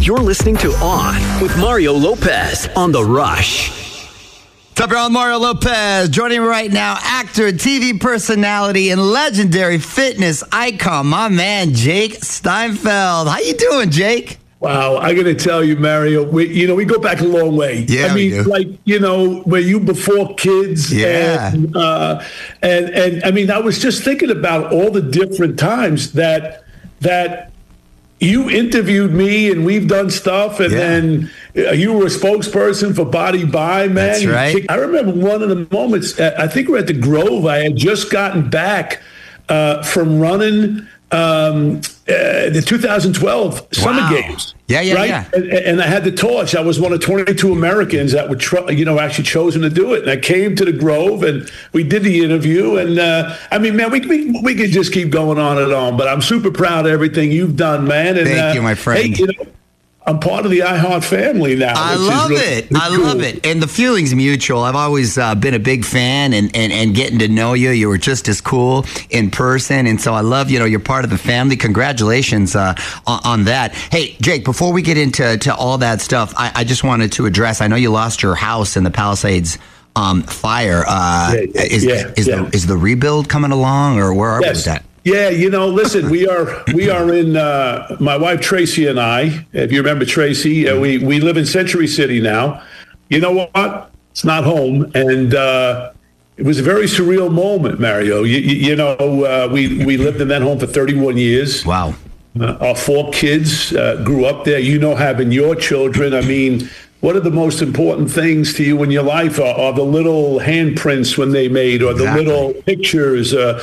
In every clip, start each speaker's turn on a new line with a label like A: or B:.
A: You're listening to On with Mario Lopez on The Rush.
B: What's up, y'all? Mario Lopez. Joining me right now, actor, TV personality, and legendary fitness icon, my man, Jake Steinfeld. How you doing, Jake?
C: Wow, I got to tell you, Mario, we go back a long way.
B: Yeah,
C: I mean, were you before kids?
B: Yeah.
C: And I mean, I was just thinking about all the different times that you interviewed me and we've done stuff, and then you were a spokesperson for Body By, man.
B: That's right.
C: I remember one of the moments, I think we're at the Grove. I had just gotten back from running the 2012 Summer Games. Right? And I had the torch. I was one of 22 Americans that were, actually chosen to do it. And I came to the Grove and we did the interview. And I mean, man, we could just keep going on and on. But I'm super proud of everything you've done, man. And,
B: Thank you, my friend.
C: Hey, I'm part of the iHeart family now.
B: I love it. I love it. And the feeling's mutual. I've always been a big fan and getting to know you. You were just as cool in person. And so I love, you're part of the family. Congratulations on that. Hey, Jake, before we get into all that stuff, I just wanted to address, I know you lost your house in the Palisades fire. Is the rebuild coming along, or where are we with that?
C: Yeah, listen, we are in, my wife Tracy and I, if you remember Tracy, we live in Century City now. You know what? It's not home. And it was a very surreal moment, Mario. We lived in that home for 31 years.
B: Wow.
C: Our 4 kids grew up there. Having your children. I mean, what are the most important things to you in your life? Are the little handprints when they made, or the little pictures, or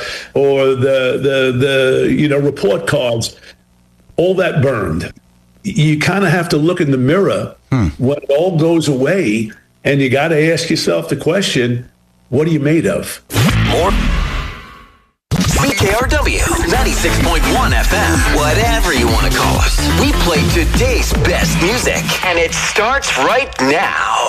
C: the report cards? All that burned. You kind of have to look in the mirror when it all goes away, and you got to ask yourself the question: what are you made of?
A: More BKRW 96.1 FM, whatever you want to call us. We play today's best music, and it starts right now.